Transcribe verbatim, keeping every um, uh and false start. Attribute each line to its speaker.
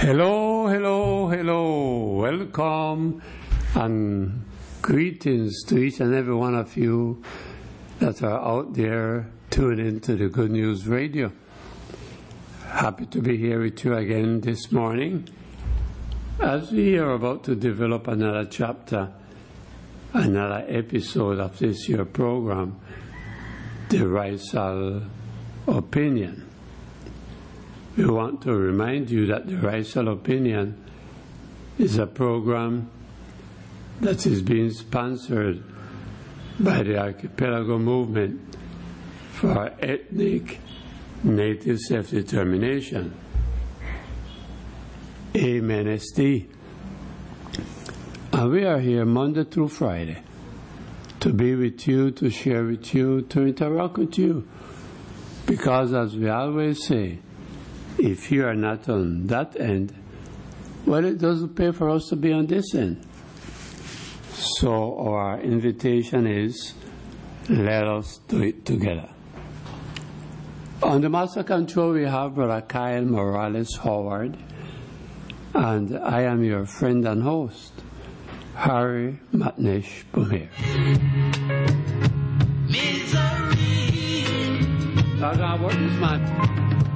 Speaker 1: Hello, hello, hello. Welcome and greetings to each and every one of you that are out there tuning into the Good News Radio. Happy to be here with you again this morning as we are about to develop another chapter, another episode of this year program, The Rizal Opinion. We want to remind you that the Rizal Opinion is a program that is being sponsored by the Archipelago Movement for Ethnic Native Self-Determination, Amen S D. And we are here Monday through Friday to be with you, to share with you, to interact with you. Because as we always say, if you are not on that end, well, it doesn't pay for us to be on this end. So our invitation is, let us do it together. On the master control, we have Brother Kyle Morales Howard, and I am your friend and host, Harry Matnish Bumir. Misery. That's our word this man.